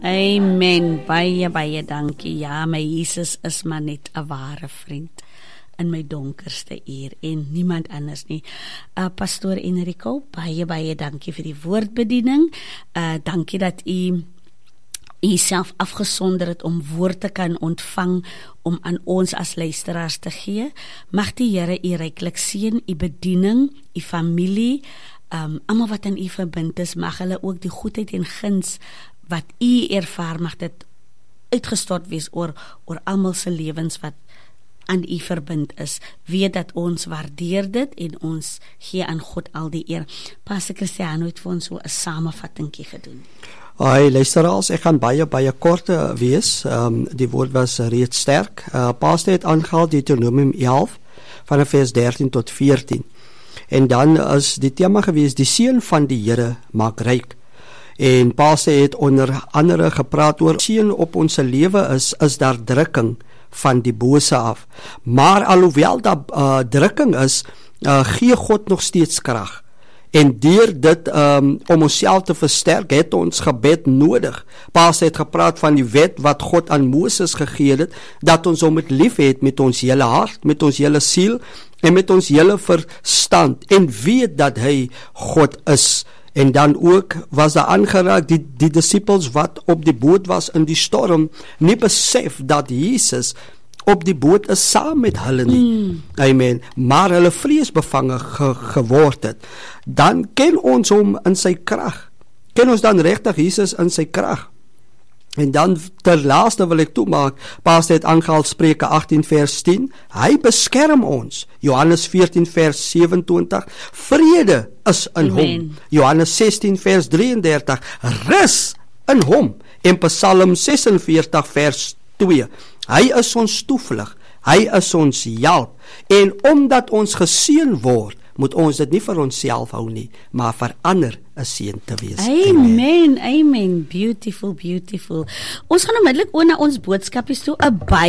Amen, baie dankie. Ja, my Jesus is maar net 'n ware vriend in my donkerste uur en niemand anders nie. Pastoor Enrico, baie dankie vir die woordbediening. Dankie dat u self afgesonder het om woord te kan ontvang om aan ons as luisteraars te gee. Mag die Here u ryklik seën, u bediening, u familie, almal wat aan u verbind is, mag hulle ook die goedheid en guns wat u ervaar, mag dit uitgestort wees oor almal se lewens wat aan u verbind is. Weet dat ons waardeer dit en ons gee aan God al die eer. Pastor Cristiano het vir ons so 'n samevattingkie gedoen. Luisteraars, ek gaan baie kort wees. Die woord was reeds sterk. Pastor het aangehaal Deuteronomium 11 van vers 13 tot 14. En dan is die tema gewees, die seën van die Here maak ryk. En Pastor het onder andere gepraat oor seën op ons lewe is daar drukking van die bose af. Maar alhoewel daar drukking is, gee God nog steeds krag. En deur dit om onsself te versterk, het ons gebed nodig. Pastor het gepraat van die wet wat God aan Moses gegee het, dat ons hom lief het met ons hele hart, met ons hele siel en met ons hele verstand, en weet dat hy God is. En dan ook was daar aangeraak die disciples wat op die boot was in die storm, nie besef dat Jesus op die boot is saam met hulle nie. Amen. Maar hulle vreesbevange geword het. Dan ken ons hom in sy krag. Ken ons dan regtig Jesus in sy krag. En dan ter laaste wil ek toemaak, Pastor het aangehaal Spreuke 18 vers 10, hy beskerm ons. Johannes 14 vers 27, vrede is in hom. Johannes 16 vers 33, rus in hom. En Psalm 46 vers 2, hy is ons toevlug, hy is ons help. En omdat ons geseën word, moet ons dit nie vir onsself hou nie, maar vir ander 'n seën te wees. Amen. Beautiful. Ons gaan onmiddellik oor na ons boodskapies toe, 'n